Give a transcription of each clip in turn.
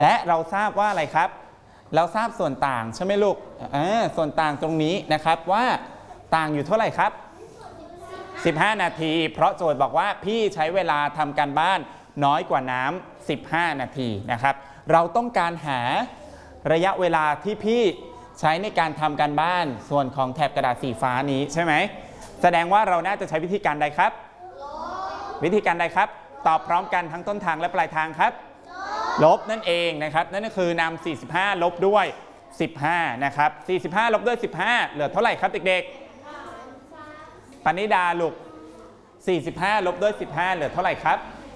และเราทราบว่าอะไรครับเราทราบส่วนต่างใช่ไหมลูกส่วนต่างตรงนี้นะครับว่าต่างอยู่เท่าไหร่ครับ15 นาทีเพราะโจทย์บอกว่าพี่ใช้เวลาทำการบ้านน้อยกว่าน้ำ15 นาทีนะครับเราต้องการหาระยะเวลาที่พี่ใช้ในการทำการบ้านส่วนของแถบกระดาษสีฟ้านี้ใช่ไหมแสดงว่าเราน่าจะใช้วิธีการใดครับวิธีการใดครับตอบพร้อมกันทั้งต้นทางและปลายทางครับลบนั่นเองนะครับนั่นก็คือนำ45ลบด้วย15นะครับ45ลบด้วย15เหลือเท่าไหร่ครับเด็กๆปณิดาลูก45ลบด้วย15เหลือเท่าไหร่ครับ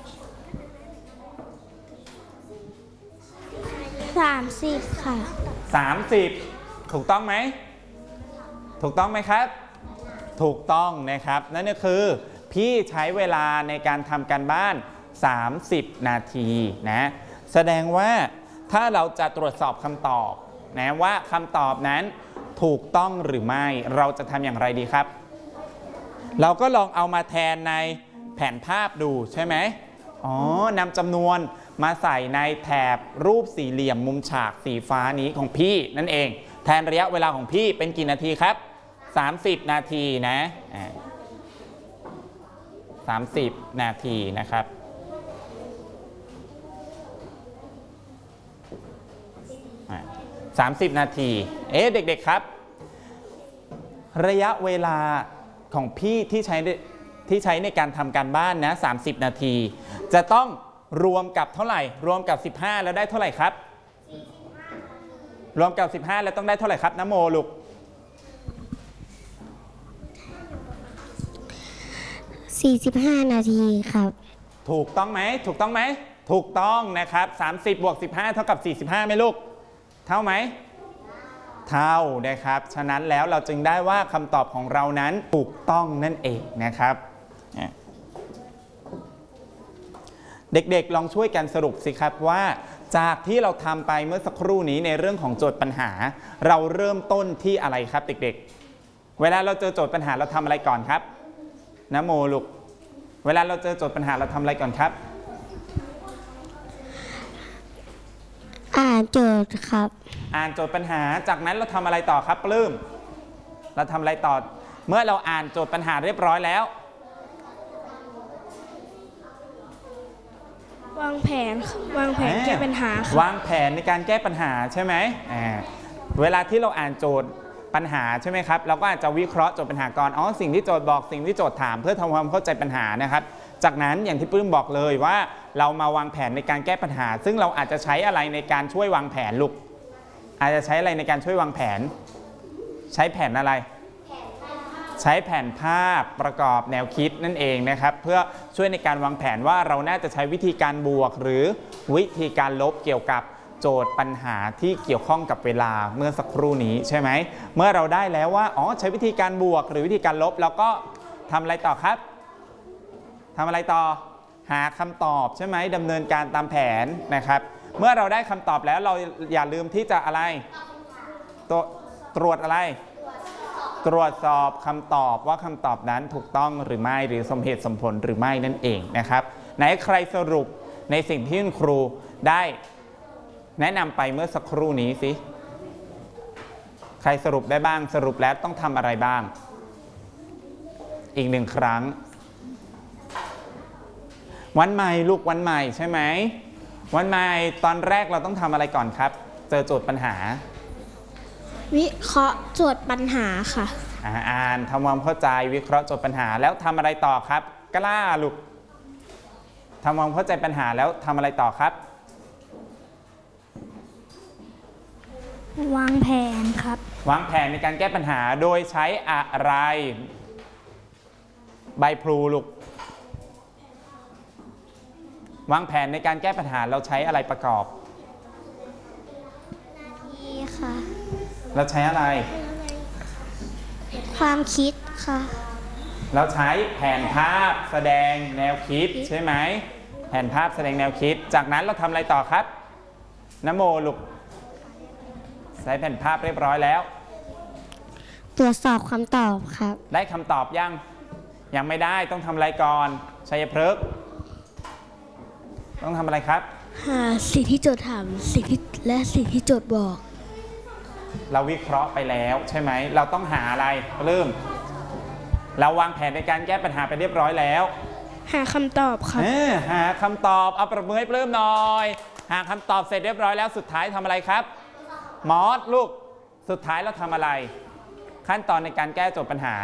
30ค่ะ 30ถูกต้องไหมถูกต้องไหมครับถูกต้องนะครับนั่นก็คือพี่ใช้เวลาในการทำการบ้าน30 นาทีนะแสดงว่าถ้าเราจะตรวจสอบคำตอบนะว่าคำตอบนั้นถูกต้องหรือไม่เราจะทำอย่างไรดีครับเราก็ลองเอามาแทนในแผนภาพดูใช่ไหมนำจำนวนมาใส่ในแถบรูปสี่เหลี่ยมมุมฉากสีฟ้านี้ของพี่นั่นเองแทนระยะเวลาของพี่เป็นกี่นาทีครับ30 นาทีนะ30 นาทีนะครับ30 นาทีเด็กๆครับระยะเวลาของพี่ที่ใช้ในการทำการบ้านนะ30 นาทีจะต้องรวมกับเท่าไหร่รวมกับ15แล้วได้เท่าไหร่ครับรวมกับ15แล้วต้องได้เท่าไหร่ครับน้ำโมลูก 45 นาทีครับถูกต้องไหมถูกต้องไหมถูกต้องนะครับ30บวก15เท่ากับ45ไหมลูกเท่าไหมเท่านะครับฉะนั้นแล้วเราจึงได้ว่าคำตอบของเรานั้นถูกต้องนั่นเองนะครับเด็กๆลองช่วยกันสรุปสิครับว่าจากที่เราทำไปเมื่อสักครู่นี้ในเรื่องของโจทย์ปัญหาเราเริ่มต้นที่อะไรครับเด็กๆเวลาเราเจอโจทย์ปัญหาเราทำอะไรก่อนครับนะโมลูกเวลาเราเจอโจทย์ปัญหาเราทำอะไรก่อนครับอ่านโจทย์ครับอ่านโจทย์ปัญหาจากนั้นเราทำอะไรต่อครับปลื้มเราทำอะไรต่อเมื่อเราอ่านโจทย์ปัญหาเรียบร้อยแล้ววางแผนแก้ปัญหาวางแผนในการแก้ปัญหาใช่ไหมเวลาที่เราอ่านโจทย์ปัญหาใช่ไหมครับเราก็อาจจะวิเคราะห์โจทย์ปัญหาก่อนสิ่งที่โจทย์บอกสิ่งที่โจทย์ถามเพื่อทำความเข้าใจปัญหานะครับจากนั้นอย่างที่ปลื้มบอกเลยว่าเรามาวางแผนในการแก้ปัญหาซึ่งเราอาจจะใช้อะไรในการช่วยวางแผนลูกอาจจะใช้อะไรในการช่วยวางแผนใช้แผนอะไรใช้แผนภาพประกอบแนวคิดนั่นเองนะครับเพื่อช่วยในการวางแผนว่าเราน่าจะใช้วิธีการบวกหรือวิธีการลบเกี่ยวกับโจทย์ปัญหาที่เกี่ยวข้องกับเวลาเมื่อสักครู่นี้ใช่ไหมเมื่อเราได้แล้วว่าใช้วิธีการบวกหรือวิธีการลบแล้วก็ทำอะไรต่อครับทำอะไรต่อหาคำตอบใช่ไหมดำเนินการตามแผนนะครับเมื่อเราได้คำตอบแล้วเราอย่าลืมที่จะอะไรตรวจอะไรตรวจสอบคำตอบว่าคำตอบนั้นถูกต้องหรือไม่หรือสมเหตุสมผลหรือไม่นั่นเองนะครับไหนใครสรุปในสิ่งที่คุณครูได้แนะนำไปเมื่อสักครู่นี้สิใครสรุปได้บ้างสรุปแล้วต้องทำอะไรบ้างอีก1 ครั้งวันใหม่ลูกวันใหม่ใช่ไหมวันใหม่ตอนแรกเราต้องทำอะไรก่อนครับเจอโจทย์ปัญหาวิเคราะห์โจทย์ปัญหาค่ะอ่านทำความเข้าใจวิเคราะห์โจทย์ปัญหาแล้วทำอะไรต่อครับกล้าลูกทำความเข้าใจปัญหาแล้วทำอะไรต่อครับวางแผนครับวางแผนในการแก้ปัญหาโดยใช้อะไรใบพลูลูกวางแผนในการแก้ปัญหาเราใช้อะไรประกอบค่ะเราใช้อะไรความคิดค่ะเราใช้แผนภาพแสดงแนวคิดใช่ไหมแผนภาพแสดงแนวคิดจากนั้นเราทำอะไรต่อครับนโมลูกใช้แผนภาพเรียบร้อยแล้วตรวจสอบคำตอบครับได้คำตอบยังไม่ได้ต้องทำอะไรก่อนชัยพฤกษ์ต้องทำอะไรครับหาสิ่งที่โจทย์ถามสิ่งที่โจทย์บอกเราวิเคราะห์ไปแล้วใช่ไหมเราต้องหาอะไรเริ่มเราวางแผนในการแก้ปัญหาไปเรียบร้อยแล้วหาคำตอบครับหาคำตอบเอาประมือให้เริ่มหน่อยหาคำตอบเสร็จเรียบร้อยแล้วสุดท้ายทำอะไรครับมอสลูกสุดท้ายเราทำอะไรขั้นตอนในการแก้โจทย์ปัญหา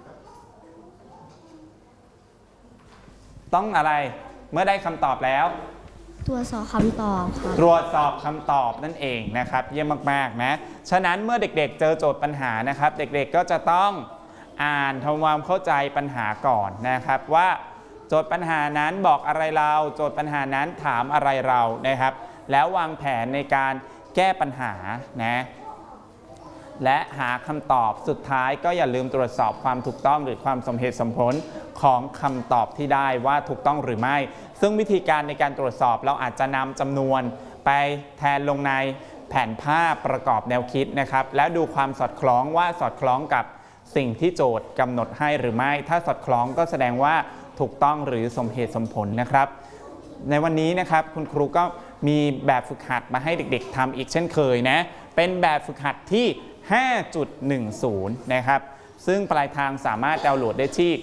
ต้องอะไรเมื่อได้คำตอบแล้วตรวจสอบคำตอบครับตรวจสอบคำตอบนั่นเองนะครับเยี่ยมมากๆนะฉะนั้นเมื่อเด็กๆเจอโจทย์ปัญหานะครับเด็กๆก็จะต้องอ่านทำความเข้าใจปัญหาก่อนนะครับว่าโจทย์ปัญหานั้นบอกอะไรเราโจทย์ปัญหานั้นถามอะไรเรานะครับแล้ววางแผนในการแก้ปัญหานะและหาคำตอบสุดท้ายก็อย่าลืมตรวจสอบความถูกต้องหรือความสมเหตุสมผลของคำตอบที่ได้ว่าถูกต้องหรือไม่ซึ่งวิธีการในการตรวจสอบเราอาจจะนำจำนวนไปแทนลงในแผนภาพประกอบแนวคิดนะครับแล้วดูความสอดคล้องว่าสอดคล้องกับสิ่งที่โจทย์กำหนดให้หรือไม่ถ้าสอดคล้องก็แสดงว่าถูกต้องหรือสมเหตุสมผลนะครับในวันนี้นะครับคุณครูก็มีแบบฝึกหัดมาให้เด็กๆทำอีกเช่นเคยนะเป็นแบบฝึกหัดที่ 5.10 นะครับซึ่งปลายทางสามารถดาวน์โหลดได้ที่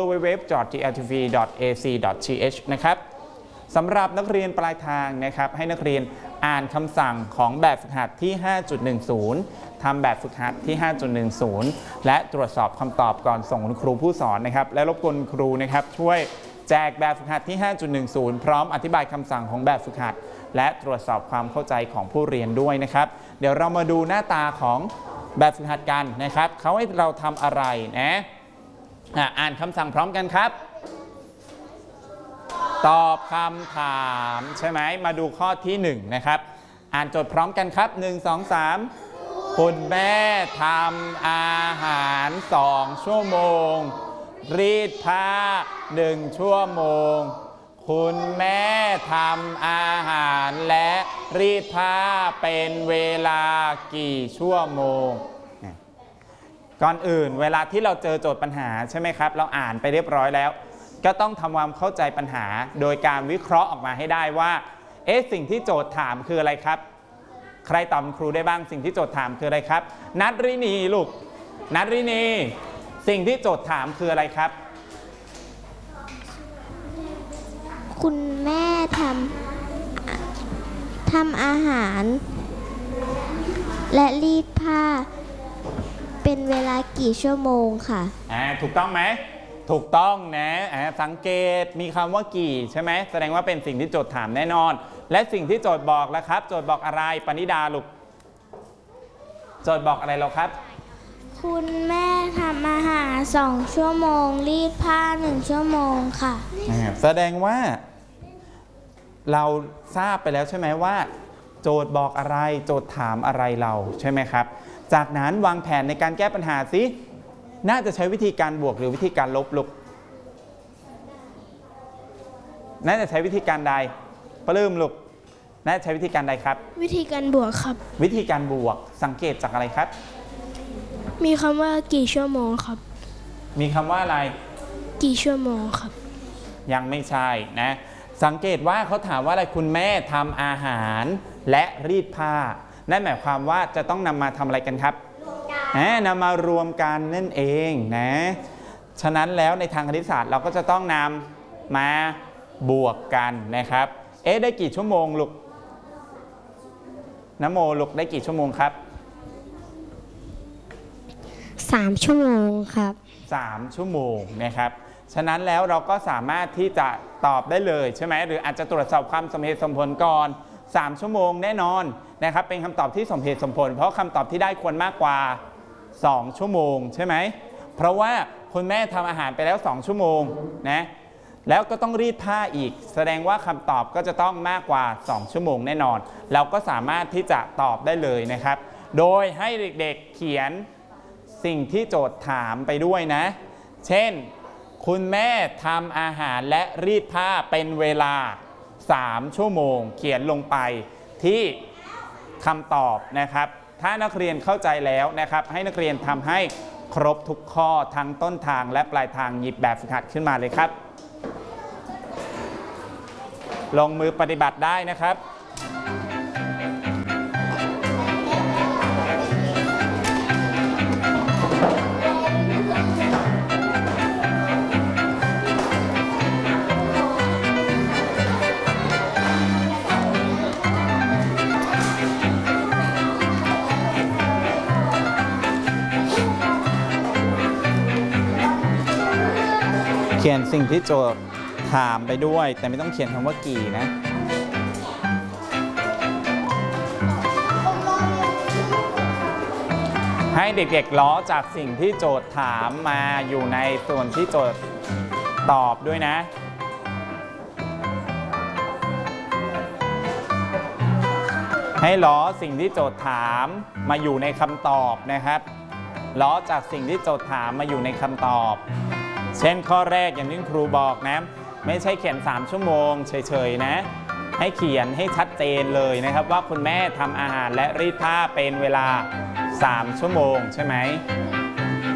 www.tltv.ac.th นะครับสำหรับนักเรียนปลายทางนะครับให้นักเรียนอ่านคำสั่งของแบบฝึกหัดที่ 5.10 ทำแบบฝึกหัดที่ 5.10 และตรวจสอบคำตอบก่อนส่งคุณครูผู้สอนนะครับและรบกวนครูนะครับช่วยแจกแบบฝึกหัดที่ 5.10 พร้อมอธิบายคำสั่งของแบบฝึกหัดและตรวจสอบความเข้าใจของผู้เรียนด้วยนะครับเดี๋ยวเรามาดูหน้าตาของแบบฝึกหัดกันนะครับเขาให้เราทำอะไรนะอ่านคำสั่งพร้อมกันครับตอบคำถามใช่ไหมมาดูข้อที่1นะครับอ่านโจทย์พร้อมกันครับ1 2 3คุณแม่ทำอาหาร2 ชั่วโมงรีดผ้า1 ชั่วโมงคุณแม่ทำอาหารและรีดผ้าเป็นเวลากี่ชั่วโมงก่อนอื่นเวลาที่เราเจอโจทย์ปัญหาใช่ไหมครับเราอ่านไปเรียบร้อยแล้วก็ต้องทำความเข้าใจปัญหาโดยการวิเคราะห์ออกมาให้ได้ว่าสิ่งที่โจทย์ถามคืออะไรครับใครตอบครูได้บ้างสิ่งที่โจทย์ถามคืออะไรครับนัทรินีลูกนัทรินีสิ่งที่โจทย์ถามคืออะไรครับคุณแม่ทำอาหารและรีดผ้าเป็นเวลากี่ชั่วโมงค่ะถูกต้องไหมถูกต้องนะสังเกตมีคำว่ากี่ใช่ไหมแสดงว่าเป็นสิ่งที่โจทย์ถามแน่นอนและสิ่งที่โจทย์บอกแล้วครับโจทย์บอกอะไรปณิดาลูกโจทย์บอกอะไรเราครับคุณแม่ทำอาหาร2 ชั่วโมงรีดผ้า1 ชั่วโมงค่ะแสดงว่าเราทราบไปแล้วใช่ไหมว่าโจทย์บอกอะไรโจทย์ถามอะไรเราใช่ไหมครับจากนั้นวางแผนในการแก้ปัญหาสิน่าจะใช้วิธีการบวกหรือวิธีการลบลูกน่าจะใช้วิธีการใดปลื้มลูกน่าจะใช้วิธีการใดครับวิธีการบวกครับวิธีการบวกสังเกตจากอะไรครับมีคำว่ากี่ชั่วโมงครับมีคำว่าอะไรกี่ชั่วโมงครับยังไม่ใช่นะสังเกตว่าเขาถามว่าอะไรคุณแม่ทำอาหารและรีดผ้านั่นหมายความว่าจะต้องนำมาทำอะไรกันครับนำมารวมกันนั่นเองนะฉะนั้นแล้วในทางคณิตศาสตร์เราก็จะต้องนำมาบวกกันนะครับได้กี่ชั่วโมงลูกนโมลูกได้กี่ชั่วโมงครับ 3 ชั่วโมงครับ 3 ชั่วโมงนะครับฉะนั้นแล้วเราก็สามารถที่จะตอบได้เลยใช่ไหมหรืออาจจะตรวจสอบความสมเหตุสมผลก่อน3 ชั่วโมงแน่นอนนะครับเป็นคำตอบที่สมเหตุสมผลเพราะคำตอบที่ได้ควรมากกว่า2 ชั่วโมงใช่ไหมเพราะว่าคุณแม่ทำอาหารไปแล้ว2 ชั่วโมงนะแล้วก็ต้องรีดผ้าอีกแสดงว่าคำตอบก็จะต้องมากกว่า2 ชั่วโมงแน่นอนเราก็สามารถที่จะตอบได้เลยนะครับโดยให้เด็กๆเขียนสิ่งที่โจทย์ถามไปด้วยนะเช่นคุณแม่ทำอาหารและรีดผ้าเป็นเวลา3 ชั่วโมงเขียนลงไปที่คำตอบนะครับถ้านักเรียนเข้าใจแล้วนะครับให้นักเรียนทำให้ครบทุกข้อทั้งต้นทางและปลายทางหยิบแบบฝึกหัดขึ้นมาเลยครับลงมือปฏิบัติได้นะครับเขียนสิ่งที่โจทย์ถามไปด้วยแต่ไม่ต้องเขียนคำว่ากี่นะให้เด็กๆล้อจากสิ่งที่โจทย์ถามมาอยู่ในส่วนที่โจทย์ตอบด้วยนะให้ล้อสิ่งที่โจทย์ถามมาอยู่ในคำตอบนะครับล้อจากสิ่งที่โจทย์ถามมาอยู่ในคำตอบเช่นข้อแรกอย่างที่ครูบอกนะไม่ใช่เขียน3ชั่วโมงเฉยๆนะให้เขียนให้ชัดเจนเลยนะครับว่าคุณแม่ทำอาหารและรีดผ้าเป็นเวลา3ชั่วโมงใช่ไหม